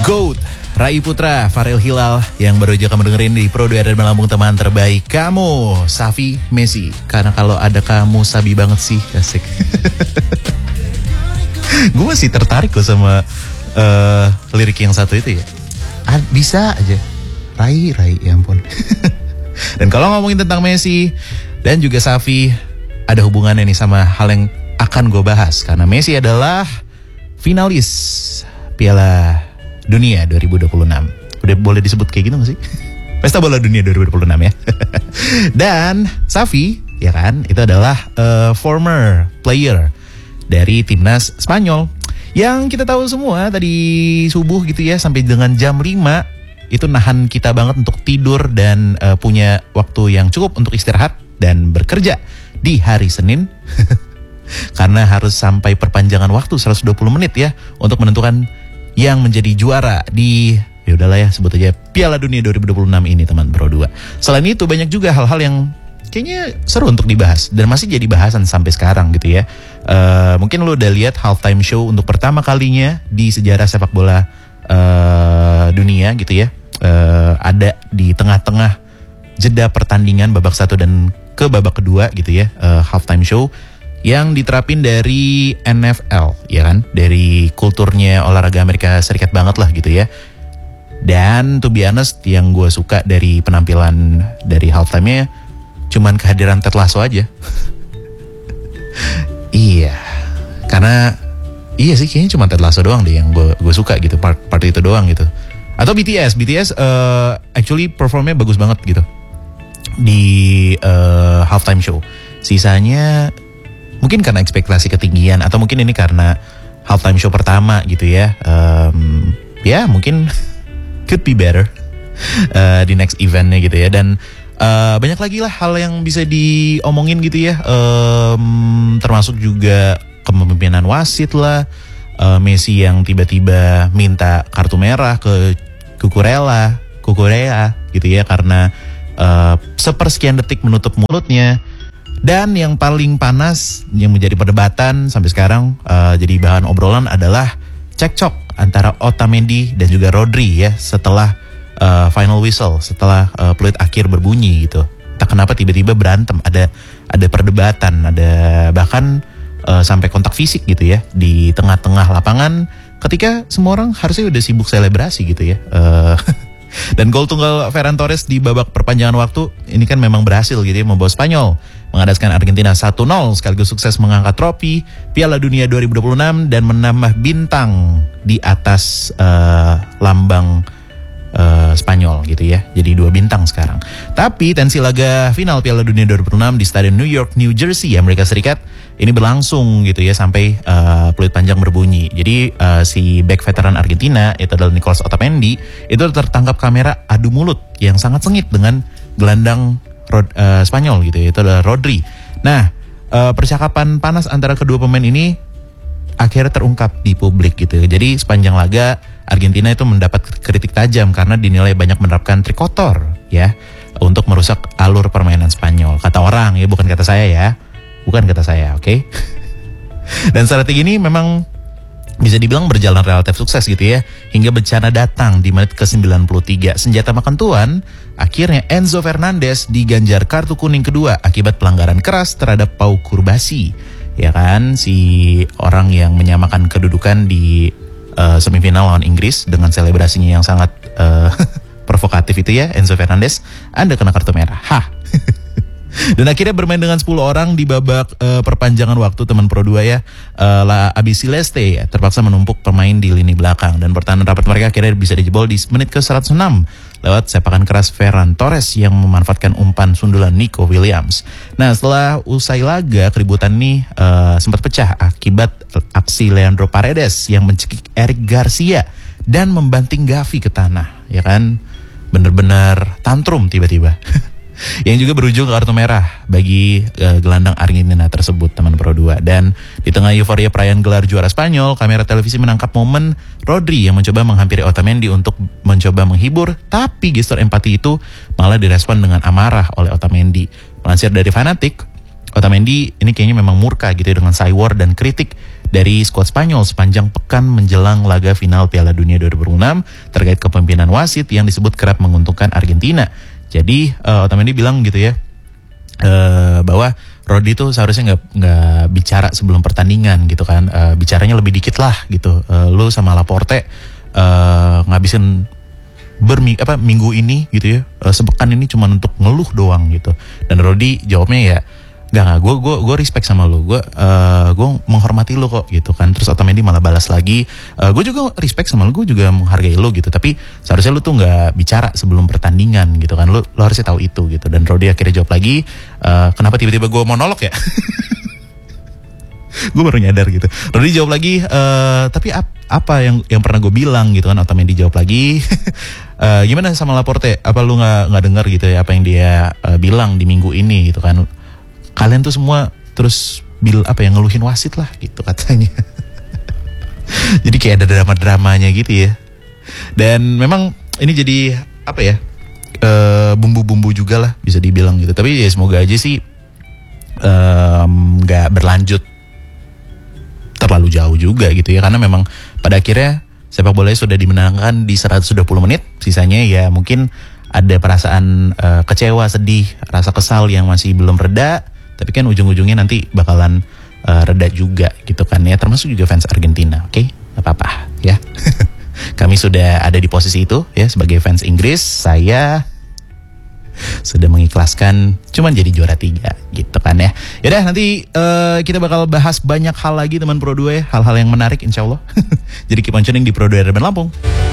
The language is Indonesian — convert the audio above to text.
GOAT Rai Putra, Farel Hilal yang baru aja kamu dengerin di Pro 2 dan melambung teman terbaik kamu, Safi Messi. Karena kalau ada kamu sabi banget sih, asik. Gue masih tertarik loh sama lirik yang satu itu ya. Bisa aja Rai, ya ampun. Dan kalau ngomongin tentang Messi dan juga Safi, ada hubungannya nih sama hal yang akan gue bahas. Karena Messi adalah finalis Piala Dunia 2026. Udah boleh disebut kayak gitu gak sih? Pesta Bola Dunia 2026 ya. Dan Safi, ya kan, itu adalah former player dari timnas Spanyol. Yang kita tahu semua tadi subuh gitu ya, sampai dengan jam 5 itu nahan kita banget untuk tidur dan punya waktu yang cukup untuk istirahat dan bekerja di hari Senin. Karena harus sampai perpanjangan waktu 120 menit ya untuk menentukan yang menjadi juara di, ya udahlah ya sebut aja Piala Dunia 2026 ini teman Pro 2. Selain itu banyak juga hal-hal yang kayaknya seru untuk dibahas dan masih jadi bahasan sampai sekarang gitu ya. Mungkin lo udah lihat halftime show untuk pertama kalinya di sejarah sepak bola dunia gitu ya. Ada di tengah-tengah jeda pertandingan babak 1 dan ke babak kedua gitu ya, halftime show yang diterapin dari NFL ya kan, dari kulturnya olahraga Amerika Serikat banget lah gitu ya. Dan to be honest, yang gue suka dari penampilan dari halftime-nya cuman kehadiran Ted Lasso aja. Iya, karena iya sih kayaknya cuma Ted Lasso doang deh yang gue suka gitu, part itu doang gitu. Atau BTS actually performnya bagus banget gitu di halftime show. Sisanya mungkin karena ekspektasi ketinggian atau mungkin ini karena halftime show pertama gitu ya. Ya mungkin could be better di next eventnya gitu ya. Dan banyak lagi lah hal yang bisa diomongin gitu ya. Termasuk juga kepemimpinan wasit lah. Messi yang tiba-tiba minta kartu merah ke Cucurella gitu ya, karena sepersekian detik menutup mulutnya. Dan yang paling panas yang menjadi perdebatan sampai sekarang jadi bahan obrolan adalah cekcok antara Otamendi dan juga Rodri ya setelah final whistle, setelah peluit akhir berbunyi gitu. Entah kenapa tiba-tiba berantem, ada perdebatan, ada bahkan sampai kontak fisik gitu ya di tengah-tengah lapangan ketika semua orang harusnya udah sibuk selebrasi gitu ya. Dan gol tunggal Ferran Torres di babak perpanjangan waktu ini kan memang berhasil gitu ya, membawa Spanyol mengadaskan Argentina 1-0 sekaligus sukses mengangkat trofi Piala Dunia 2026 dan menambah bintang di atas lambang Spanyol gitu ya. Jadi 2 bintang sekarang. Tapi tensi laga final Piala Dunia 2026 di Stadion New York, New Jersey, Amerika Serikat ini berlangsung gitu ya sampai peluit panjang berbunyi. Jadi si back veteran Argentina itu adalah Nicolas Otamendi itu tertangkap kamera adu mulut yang sangat sengit dengan gelandang Spanyol gitu ya, itu adalah Rodri. Nah, percakapan panas antara kedua pemain ini akhirnya terungkap di publik gitu. Jadi sepanjang laga Argentina itu mendapat kritik tajam karena dinilai banyak menerapkan trik kotor ya untuk merusak alur permainan Spanyol. Kata orang ya, bukan kata saya ya. Bukan kata saya, oke? Dan strategi ini memang bisa dibilang berjalan relatif sukses gitu ya. Hingga bencana datang di menit ke-93. Senjata makan tuan, akhirnya Enzo Fernandez diganjar kartu kuning kedua akibat pelanggaran keras terhadap Pau Cubarsí. Ya kan, si orang yang menyamakan kedudukan di semifinal lawan Inggris dengan selebrasinya yang sangat provokatif itu ya, Enzo Fernandez, Anda kena kartu merah. Hah. Dan akhirnya bermain dengan 10 orang di babak perpanjangan waktu teman Pro 2 ya. La Albiceleste ya, terpaksa menumpuk pemain di lini belakang dan pertahanan rapat mereka akhirnya bisa dijebol di menit ke-106 lewat sepakan keras Ferran Torres yang memanfaatkan umpan sundulan Nico Williams. Nah, setelah usai laga keributan ini sempat pecah akibat aksi Leandro Paredes yang mencekik Eric Garcia dan membanting Gavi ke tanah, ya kan? Bener-bener tantrum tiba-tiba. Yang juga berujung kartu merah bagi gelandang Argentina tersebut teman Pro 2. Dan di tengah euforia perayaan gelar juara Spanyol, kamera televisi menangkap momen Rodri yang mencoba menghampiri Otamendi untuk mencoba menghibur, tapi gestur empati itu malah direspon dengan amarah oleh Otamendi. Melansir dari Fanatik, Otamendi ini kayaknya memang murka gitu dengan Cywar dan kritik dari skuad Spanyol sepanjang pekan menjelang laga final Piala Dunia 2006 terkait kepemimpinan wasit yang disebut kerap menguntungkan Argentina. Jadi Otamendi bilang gitu ya, bahwa Rodri tuh seharusnya nggak bicara sebelum pertandingan gitu kan, bicaranya lebih dikit lah gitu. Lu sama Laporte ngabisin minggu ini gitu ya, sepekan ini cuma untuk ngeluh doang gitu. Dan Rodri jawabnya ya, Gak, gue respect sama lu, gue menghormati lu kok gitu kan. Terus Otamendi malah balas lagi, gue juga respect sama lu, gue juga menghargai lu gitu. Tapi seharusnya lu tuh nggak bicara sebelum pertandingan gitu kan, lu harusnya tahu itu gitu. Dan Rodri akhirnya jawab lagi, kenapa tiba-tiba gue monolog ya? Gue baru nyadar gitu. Rodri jawab lagi, tapi apa yang pernah gue bilang gitu kan. Otamendi jawab lagi, gimana sama Laporte? Apa lu nggak dengar gitu ya apa yang dia bilang di minggu ini gitu kan? Kalian tuh semua terus ngeluhin wasit lah gitu katanya. Jadi kayak ada drama-dramanya gitu ya. Dan memang ini jadi apa ya, bumbu-bumbu juga lah bisa dibilang gitu. Tapi ya semoga aja sih gak berlanjut terlalu jauh juga gitu ya. Karena memang pada akhirnya sepak bolanya sudah dimenangkan di 120 menit. Sisanya ya mungkin ada perasaan kecewa, sedih, rasa kesal yang masih belum reda. Tapi kan ujung-ujungnya nanti bakalan reda juga gitu kan ya. Termasuk juga fans Argentina, oke? Gak apa-apa ya. Kami sudah ada di posisi itu ya. Sebagai fans Inggris, saya sudah mengikhlaskan cuman jadi juara 3 gitu kan ya. Yaudah nanti kita bakal bahas banyak hal lagi teman Pro 2 ya. Hal-hal yang menarik insya Allah. Jadi keep on tuning di Pro 2 Urban Lampung.